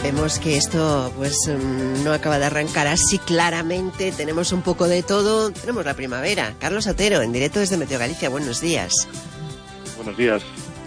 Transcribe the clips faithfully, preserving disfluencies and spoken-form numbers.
vemos que esto pues no acaba de arrancar así claramente. Tenemos un poco de todo. Tenemos la primavera. Carlos Otero, en directo desde Meteo Galicia. Buenos días. Buenos días.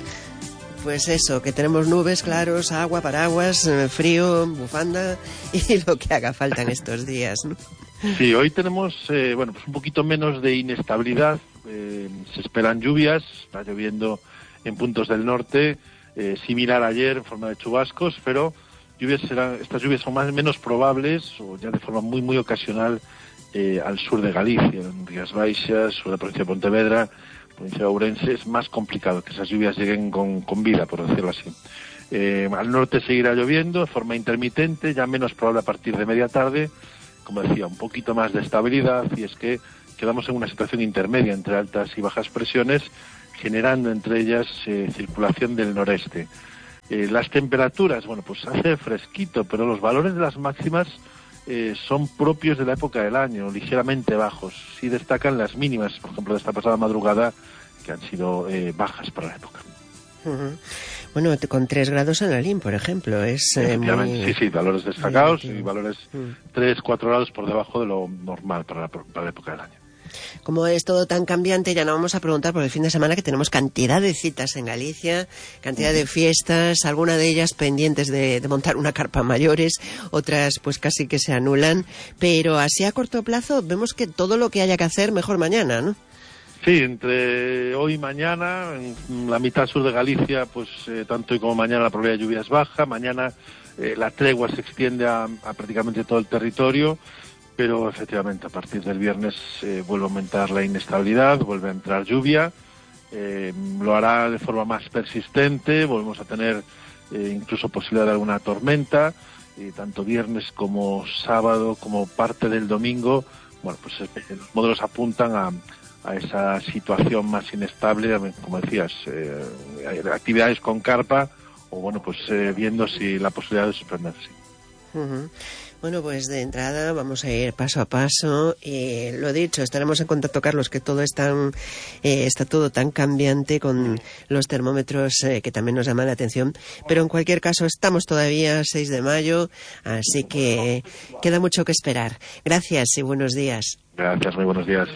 Pues eso, que tenemos nubes, claros, agua, paraguas, frío, bufanda y lo que haga falta en estos días, ¿no? Sí, hoy tenemos eh, bueno, pues un poquito menos de inestabilidad. Eh, se esperan lluvias, está lloviendo en puntos del norte, eh, similar a ayer en forma de chubascos, pero lluvias serán, estas lluvias son más o menos probables o ya de forma muy muy ocasional eh, al sur de Galicia, en Rías Baixas, sur de la provincia de Pontevedra, provincia de Ourense. Es más complicado que esas lluvias lleguen con, con vida, por decirlo así. Eh, al norte seguirá lloviendo de forma intermitente, ya menos probable a partir de media tarde. Como decía, un poquito más de estabilidad, y es que quedamos en una situación intermedia entre altas y bajas presiones, generando entre ellas eh, circulación del noreste. Eh, las temperaturas, bueno, pues hace fresquito, pero los valores de las máximas eh, son propios de la época del año, ligeramente bajos. Sí destacan las mínimas, por ejemplo, de esta pasada madrugada, que han sido eh, bajas para la época. Uh-huh. Bueno, con tres grados en Alín, por ejemplo, es eh, muy... Sí, sí, valores destacados y valores tres, cuatro grados por debajo de lo normal para la, para la época del año. Como es todo tan cambiante, ya no vamos a preguntar por el fin de semana, que tenemos cantidad de citas en Galicia, cantidad de fiestas, algunas de ellas pendientes de, de montar una carpa mayores, otras pues casi que se anulan, pero así a corto plazo vemos que todo lo que haya que hacer, mejor mañana, ¿no? Sí, entre hoy y mañana, en la mitad sur de Galicia, pues eh, tanto hoy como mañana la probabilidad de lluvia es baja. Mañana eh, la tregua se extiende a, a prácticamente todo el territorio, pero efectivamente a partir del viernes eh, vuelve a aumentar la inestabilidad, vuelve a entrar lluvia, eh, lo hará de forma más persistente, volvemos a tener eh, incluso posibilidad de alguna tormenta, eh, tanto viernes como sábado, como parte del domingo. Bueno, pues eh, los modelos apuntan a... a esa situación más inestable, como decías, eh, actividades con carpa o, bueno, pues eh, viendo si la posibilidad de suspenderse. Uh-huh. Bueno, pues de entrada vamos a ir paso a paso. Eh, lo dicho, estaremos en contacto, Carlos, que todo es tan, eh, está todo tan cambiante con los termómetros eh, que también nos llaman la atención. Pero en cualquier caso, estamos todavía a seis de mayo, así que queda mucho que esperar. Gracias y buenos días. Gracias, muy buenos días.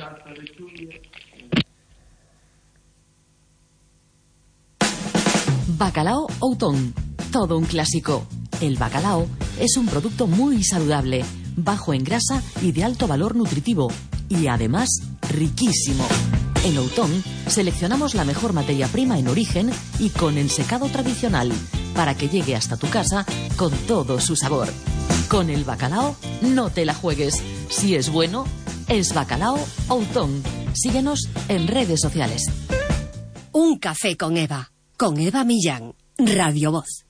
Bacalao Outón, todo un clásico. El bacalao es un producto muy saludable, bajo en grasa y de alto valor nutritivo, y además riquísimo. En Outón seleccionamos la mejor materia prima en origen y con ensecado tradicional, para que llegue hasta tu casa con todo su sabor. Con el bacalao no te la juegues. Si es bueno, es Bacalao Outón. Síguenos en redes sociales. Un café con Eva. Con Eva Millán, Radio Voz.